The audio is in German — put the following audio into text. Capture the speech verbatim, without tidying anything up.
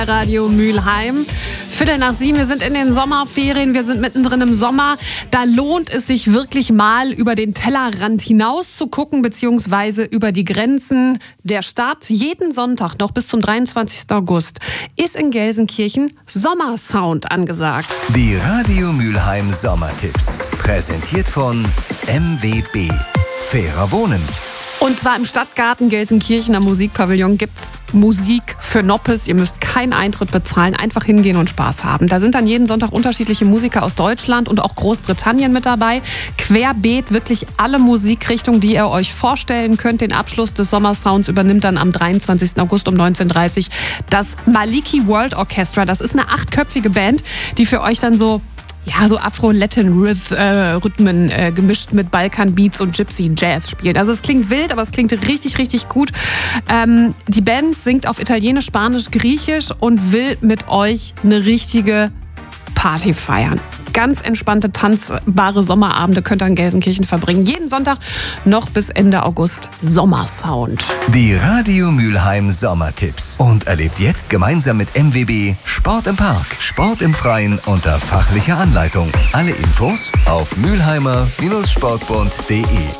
Radio Mülheim. Viertel nach sieben, wir sind in den Sommerferien, wir sind mittendrin im Sommer. Da lohnt es sich wirklich mal, über den Tellerrand hinaus zu gucken, beziehungsweise über die Grenzen der Stadt. Jeden Sonntag noch bis zum dreiundzwanzigsten August ist in Gelsenkirchen Sommersound angesagt. Die Radio Mülheim Sommertipps, präsentiert von M W B. Fairer Wohnen. Und zwar im Stadtgarten Gelsenkirchen am Musikpavillon gibt's Musik für Noppes. Ihr müsst keinen Eintritt bezahlen, einfach hingehen und Spaß haben. Da sind dann jeden Sonntag unterschiedliche Musiker aus Deutschland und auch Großbritannien mit dabei. Querbeet, wirklich alle Musikrichtungen, die ihr euch vorstellen könnt. Den Abschluss des Sommersounds übernimmt dann am dreiundzwanzigsten August um neunzehn Uhr dreißig das Maliki World Orchestra. Das ist eine achtköpfige Band, die für euch dann so Ja, so Afro-Latin-Rhythmen äh, gemischt mit Balkan-Beats und Gypsy-Jazz spielt. Also es klingt wild, aber es klingt richtig, richtig gut. Ähm, die Band singt auf Italienisch, Spanisch, Griechisch und will mit euch eine richtige Party feiern. Ganz entspannte, tanzbare Sommerabende könnt ihr in Gelsenkirchen verbringen. Jeden Sonntag noch bis Ende August Sommersound. Die Radio Mülheim Sommertipps. Und erlebt jetzt gemeinsam mit M W B Sport im Park, Sport im Freien unter fachlicher Anleitung. Alle Infos auf mülheimer Bindestrich sportbund punkt de.